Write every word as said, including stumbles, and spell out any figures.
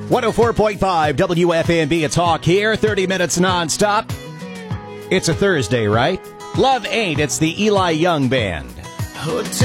one oh four point five W F M B, it's Hawk here, thirty minutes nonstop. It's a Thursday, right? Love Ain't, it's the Eli Young Band. Hotel.